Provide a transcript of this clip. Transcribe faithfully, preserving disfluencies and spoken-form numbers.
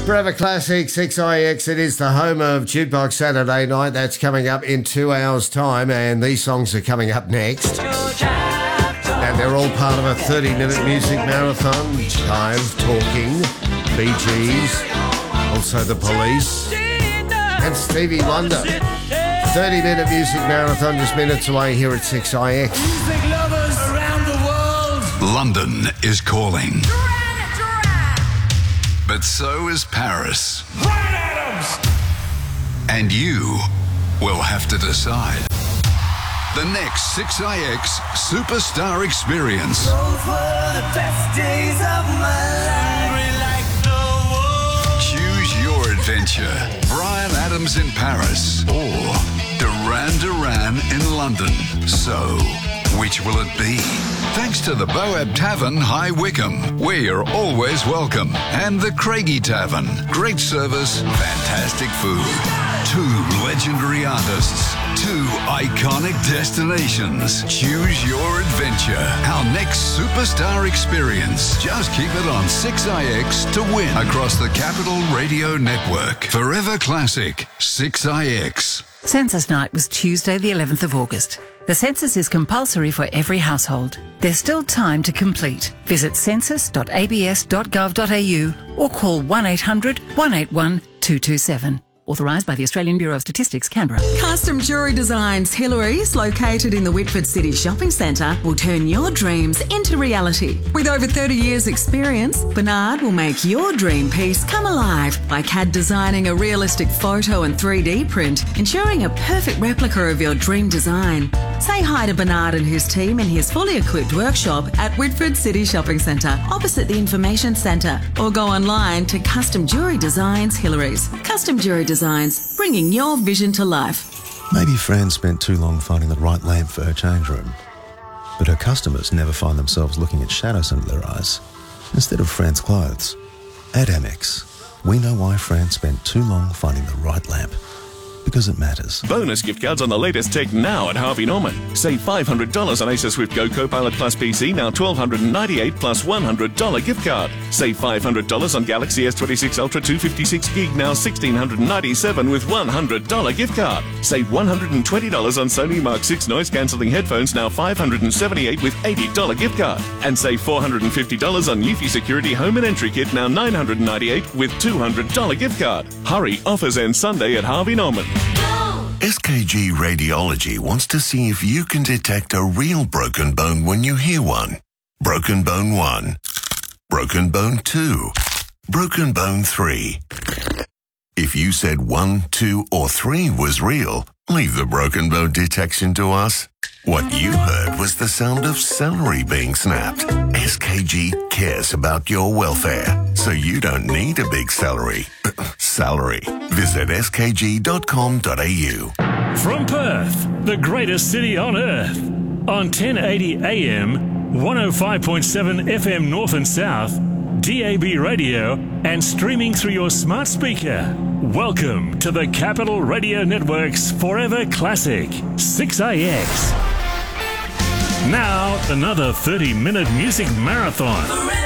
Forever Classic, six I X. It is the home of Jukebox Saturday Night. That's coming up in two hours' time, and these songs are coming up next. And they're all part of a thirty-minute music marathon. Chive, Talking, Bee Gees, also The Police, and Stevie Wonder. thirty-minute music marathon, just minutes away here at six I X. Music lovers around the world. London is calling. But so is Paris. Bryan Adams! And you will have to decide. The next six I X Superstar Experience. Those were the best days of my life. Like the Choose your adventure. Bryan Adams in Paris or Duran Duran in London. So, which will it be? Thanks to the Boab Tavern, High Wycombe, where you're always welcome. And the Craigie Tavern. Great service, fantastic food. Two legendary artists. Two iconic destinations. Choose your adventure. Our next Superstar Experience. Just keep it on six I X to win across the Capital Radio Network. Forever Classic, six I X. Census Night was Tuesday the eleventh of August. The census is compulsory for every household. There's still time to complete. Visit census dot a b s dot gov dot a u or call one eight hundred, one eight one, two two seven. Authorised by the Australian Bureau of Statistics, Canberra. Custom Jewellery Designs Hillary's, located in the Whitford City Shopping Centre, will turn your dreams into reality. With over thirty years experience, Bernard will make your dream piece come alive by C A D designing a realistic photo and three D print, ensuring a perfect replica of your dream design. Say hi to Bernard and his team in his fully equipped workshop at Whitford City Shopping Centre, opposite the Information Centre, or go online to Custom Jewellery Designs Hillary's. Custom Jewellery Designs, bringing your vision to life. Maybe Fran spent too long finding the right lamp for her change room, but her customers never find themselves looking at shadows under their eyes instead of Fran's clothes. At Amex, we know why Fran spent too long finding the right lamp. Because it matters. Bonus gift cards on the latest tech now at Harvey Norman. Save five hundred dollars on Acer Swift Go Copilot Plus P C, now one thousand two hundred ninety-eight dollars plus one hundred dollars gift card. Save five hundred dollars on Galaxy S twenty-six Ultra two fifty-six gig, now one thousand six hundred ninety-seven dollars with one hundred dollars gift card. Save one hundred twenty dollars on Sony Mark six noise cancelling headphones, now five hundred seventy-eight dollars with eighty dollars gift card. And save four hundred fifty dollars on Eufy Security Home and Entry Kit, now nine hundred ninety-eight dollars with two hundred dollars gift card. Hurry, offers end Sunday at Harvey Norman. S K G Radiology wants to see if you can detect a real broken bone when you hear one. Broken bone one. Broken bone two. Broken bone three. If you said one, two, or three was real, leave the broken bone detection to us. What you heard was the sound of celery being snapped. S K G cares about your welfare, so you don't need a big celery. Salary. Visit s k g dot com dot a u. From Perth, the greatest city on earth, on ten eighty A M, one oh five point seven F M North and South, D A B radio, and streaming through your smart speaker. Welcome to the Capital Radio Network's Forever Classic, six I X. Now, another thirty-minute music marathon.